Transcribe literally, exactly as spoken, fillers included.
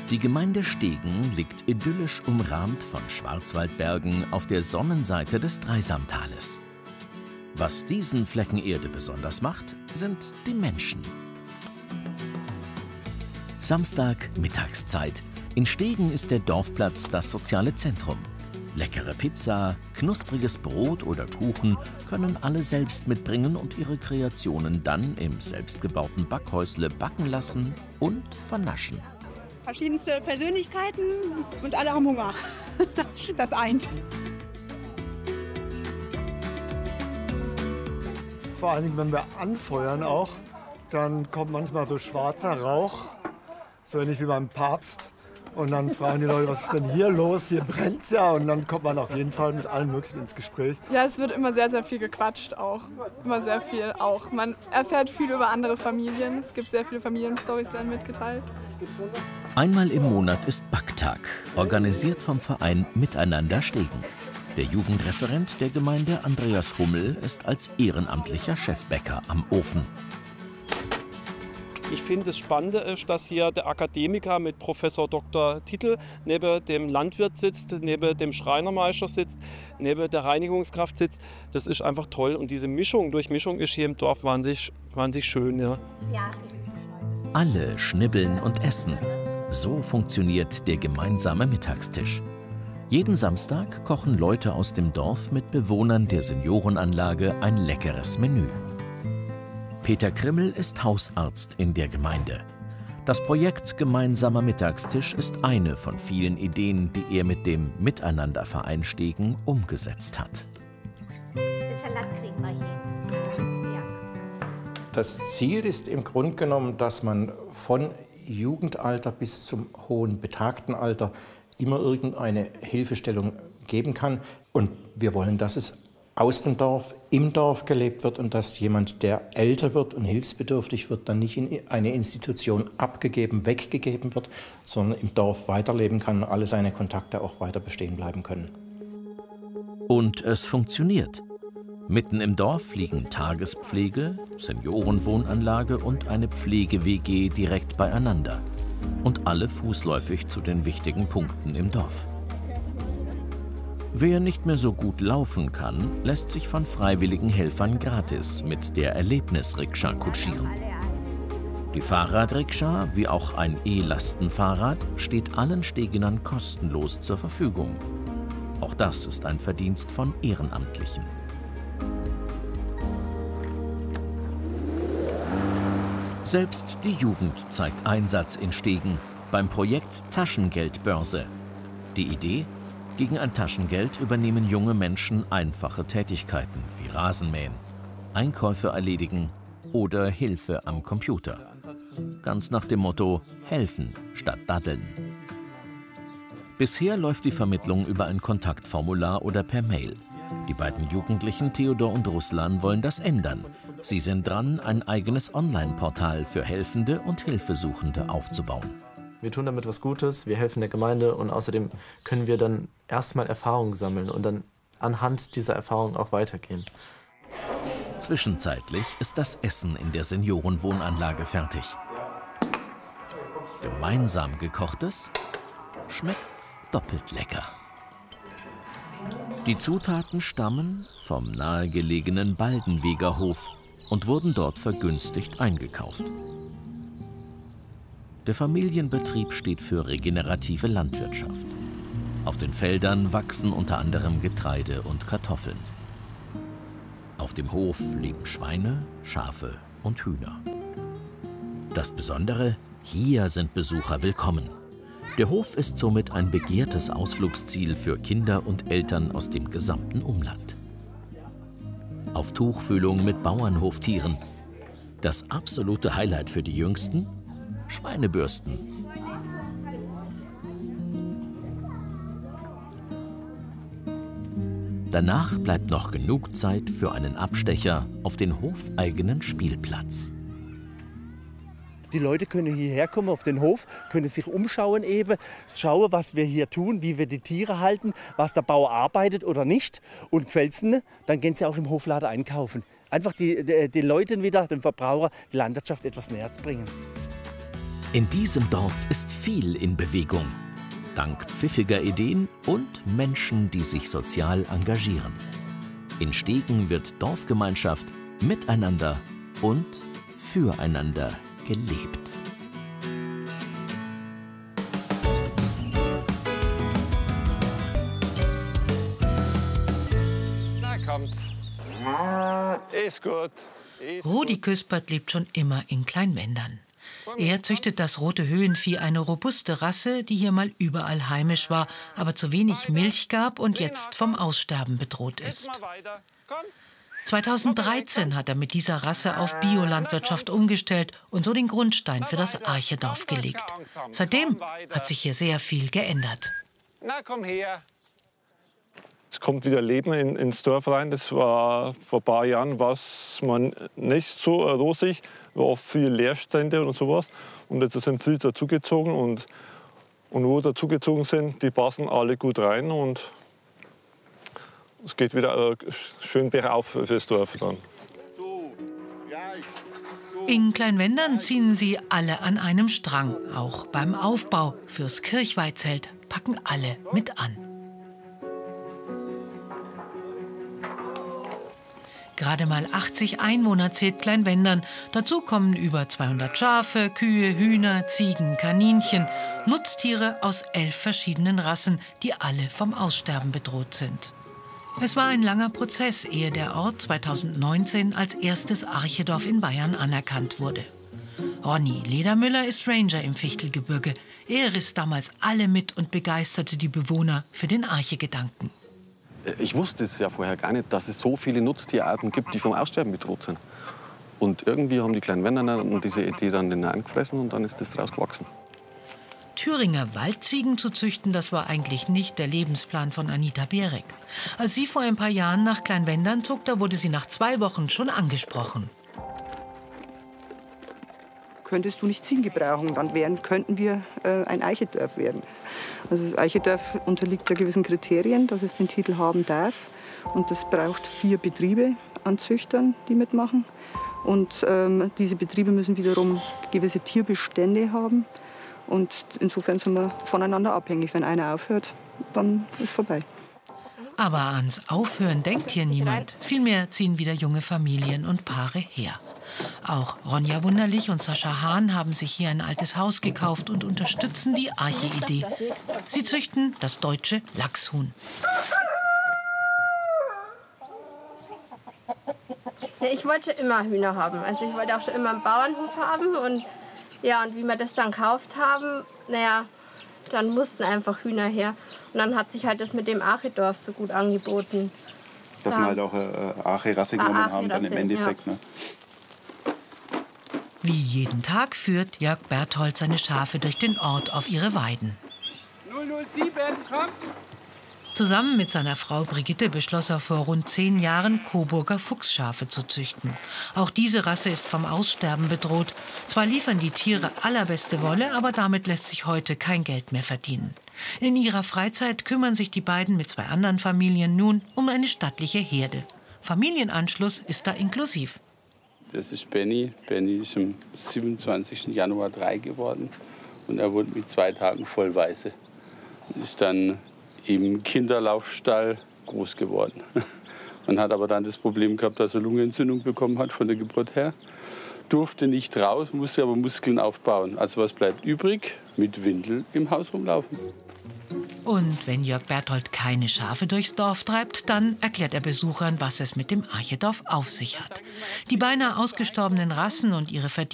Die Gemeinde Stegen liegt idyllisch umrahmt von Schwarzwaldbergen auf der Sonnenseite des Dreisamtales. Was diesen Flecken Erde besonders macht, sind die Menschen. Samstag, Mittagszeit. In Stegen ist der Dorfplatz das soziale Zentrum. Leckere Pizza, knuspriges Brot oder Kuchen können alle selbst mitbringen und ihre Kreationen dann im selbstgebauten Backhäusle backen lassen und vernaschen. Verschiedenste Persönlichkeiten und alle haben Hunger. Das eint. Vor allen Dingen, wenn wir anfeuern auch, dann kommt manchmal so schwarzer Rauch, so ähnlich wie beim Papst. Und dann fragen die Leute, was ist denn hier los? Hier brennt's ja. Und dann kommt man auf jeden Fall mit allen möglichen ins Gespräch. Ja, es wird immer sehr, sehr viel gequatscht auch. Immer sehr viel auch. Man erfährt viel über andere Familien. Es gibt sehr viele Familienstorys, werden mitgeteilt. Einmal im Monat ist Backtag, organisiert vom Verein Miteinander Stegen. Der Jugendreferent der Gemeinde, Andreas Hummel, ist als ehrenamtlicher Chefbäcker am Ofen. Ich finde, das Spannende ist, dass hier der Akademiker mit Professor Doktor Titel neben dem Landwirt sitzt, neben dem Schreinermeister sitzt, neben der Reinigungskraft sitzt. Das ist einfach toll. Und diese Mischung, Durchmischung ist hier im Dorf wahnsinnig, wahnsinnig schön. Ja. Alle schnibbeln und essen. So funktioniert der gemeinsame Mittagstisch. Jeden Samstag kochen Leute aus dem Dorf mit Bewohnern der Seniorenanlage ein leckeres Menü. Peter Krimmel ist Hausarzt in der Gemeinde. Das Projekt Gemeinsamer Mittagstisch ist eine von vielen Ideen, die er mit dem Miteinanderverein Stegen umgesetzt hat. Das Salat kriegen wir hin. Ja. Das Ziel ist im Grunde genommen, dass man von Jugendalter bis zum hohen Betagtenalter immer irgendeine Hilfestellung geben kann. Und wir wollen, dass es aus dem Dorf, im Dorf gelebt wird und dass jemand, der älter wird und hilfsbedürftig wird, dann nicht in eine Institution abgegeben, weggegeben wird, sondern im Dorf weiterleben kann und alle seine Kontakte auch weiter bestehen bleiben können. Und es funktioniert. Mitten im Dorf liegen Tagespflege, Seniorenwohnanlage und eine Pflege-W G direkt beieinander. Und alle fußläufig zu den wichtigen Punkten im Dorf. Wer nicht mehr so gut laufen kann, lässt sich von freiwilligen Helfern gratis mit der Erlebnisrikscha kutschieren. Die Fahrradrikscha, wie auch ein E-Lastenfahrrad, steht allen Stegenern kostenlos zur Verfügung. Auch das ist ein Verdienst von Ehrenamtlichen. Selbst die Jugend zeigt Einsatz in Stegen beim Projekt Taschengeldbörse. Die Idee? Gegen ein Taschengeld übernehmen junge Menschen einfache Tätigkeiten wie Rasenmähen, Einkäufe erledigen oder Hilfe am Computer. Ganz nach dem Motto helfen statt daddeln. Bisher läuft die Vermittlung über ein Kontaktformular oder per Mail. Die beiden Jugendlichen Theodor und Ruslan wollen das ändern. Sie sind dran, ein eigenes Online-Portal für Helfende und Hilfesuchende aufzubauen. Wir tun damit was Gutes, wir helfen der Gemeinde und außerdem können wir dann erstmal Erfahrungen sammeln und dann anhand dieser Erfahrungen auch weitergehen. Zwischenzeitlich ist das Essen in der Seniorenwohnanlage fertig. Gemeinsam gekochtes schmeckt doppelt lecker. Die Zutaten stammen vom nahegelegenen Baldenweger Hof und wurden dort vergünstigt eingekauft. Der Familienbetrieb steht für regenerative Landwirtschaft. Auf den Feldern wachsen unter anderem Getreide und Kartoffeln. Auf dem Hof leben Schweine, Schafe und Hühner. Das Besondere: hier sind Besucher willkommen. Der Hof ist somit ein begehrtes Ausflugsziel für Kinder und Eltern aus dem gesamten Umland. Auf Tuchfühlung mit Bauernhoftieren. Das absolute Highlight für die Jüngsten: Schweinebürsten. Danach bleibt noch genug Zeit für einen Abstecher auf den hofeigenen Spielplatz. Die Leute können hierher kommen auf den Hof, können sich umschauen eben, schauen, was wir hier tun, wie wir die Tiere halten, was der Bauer arbeitet oder nicht. Und gefällt's ihnen, dann gehen sie auch im Hofladen einkaufen. Einfach die, die, die Leuten wieder, den Verbraucher, die Landwirtschaft etwas näher zu bringen. In diesem Dorf ist viel in Bewegung. Dank pfiffiger Ideen und Menschen, die sich sozial engagieren. In Stegen wird Dorfgemeinschaft miteinander und füreinander gelebt. Na, kommt. Ist gut. Ist Rudi Küspert lebt schon immer in Kleinwendern. Er züchtet das rote Höhenvieh, eine robuste Rasse, die hier mal überall heimisch war, aber zu wenig Milch gab und jetzt vom Aussterben bedroht ist. zweitausenddreizehn hat er mit dieser Rasse auf Biolandwirtschaft umgestellt und so den Grundstein für das Archedorf gelegt. Seitdem hat sich hier sehr viel geändert. Na, komm her. Es kommt wieder Leben in, ins Dorf rein. Das war vor ein paar Jahren war's man nicht so rosig, war oft viel Leerstände und sowas. Und jetzt sind viele dazugezogen und, und wo dazugezogen sind, die passen alle gut rein und es geht wieder schön bergauf fürs Dorf dann. In Kleinwendern ziehen sie alle an einem Strang. Auch beim Aufbau fürs Kirchweihzelt packen alle mit an. Gerade mal achtzig Einwohner zählt Kleinwendern. Dazu kommen über zweihundert Schafe, Kühe, Hühner, Ziegen, Kaninchen. Nutztiere aus elf verschiedenen Rassen, die alle vom Aussterben bedroht sind. Es war ein langer Prozess, ehe der Ort zweitausendneunzehn als erstes Archedorf in Bayern anerkannt wurde. Ronny Ledermüller ist Ranger im Fichtelgebirge. Er riss damals alle mit und begeisterte die Bewohner für den Archegedanken. Ich wusste es ja vorher gar nicht, dass es so viele Nutztierarten gibt, die vom Aussterben bedroht sind. Und irgendwie haben die Kleinwenderner diese Idee dann angefressen und dann ist das draus gewachsen. Thüringer Waldziegen zu züchten, das war eigentlich nicht der Lebensplan von Anita Bierek. Als sie vor ein paar Jahren nach Kleinwendern zog, da wurde sie nach zwei Wochen schon angesprochen. Könntest du nicht Ziegen gebrauchen, dann wären, könnten wir äh, ein Archedorf werden. Also das Archedorf unterliegt ja gewissen Kriterien, dass es den Titel haben darf. Und das braucht vier Betriebe an Züchtern, die mitmachen. Und ähm, diese Betriebe müssen wiederum gewisse Tierbestände haben. Und insofern sind wir voneinander abhängig. Wenn einer aufhört, dann ist vorbei. Aber ans Aufhören denkt hier niemand. Vielmehr ziehen wieder junge Familien und Paare her. Auch Ronja Wunderlich und Sascha Hahn haben sich hier ein altes Haus gekauft und unterstützen die Arche-Idee. Sie züchten das deutsche Lachshuhn. Ja, ich wollte schon immer Hühner haben. Also ich wollte auch schon immer einen Bauernhof haben. Und, ja, und wie wir das dann gekauft haben, naja, dann mussten einfach Hühner her. Und dann hat sich halt das mit dem Archedorf so gut angeboten. Dass ja. wir halt auch eine Arche-Rasse genommen haben, dann im Endeffekt. Ja. Ne? Wie jeden Tag führt Jörg Berthold seine Schafe durch den Ort auf ihre Weiden. null null sieben, komm! Zusammen mit seiner Frau Brigitte beschloss er vor rund zehn Jahren, Coburger Fuchsschafe zu züchten. Auch diese Rasse ist vom Aussterben bedroht. Zwar liefern die Tiere allerbeste Wolle, aber damit lässt sich heute kein Geld mehr verdienen. In ihrer Freizeit kümmern sich die beiden mit zwei anderen Familien nun um eine stattliche Herde. Familienanschluss ist da inklusiv. Das ist Benny. Benny ist am siebenundzwanzigsten Januar drei geworden. Und er wurde mit zwei Tagen voll Weiße. Und ist dann im Kinderlaufstall groß geworden. Man hat aber dann das Problem gehabt, dass er Lungenentzündung bekommen hat von der Geburt her. Durfte nicht raus, musste aber Muskeln aufbauen. Also was bleibt übrig? Mit Windel im Haus rumlaufen. Und wenn Jörg Berthold keine Schafe durchs Dorf treibt, dann erklärt er Besuchern, was es mit dem Archedorf auf sich hat. Die beinahe ausgestorbenen Rassen und ihre Verdienste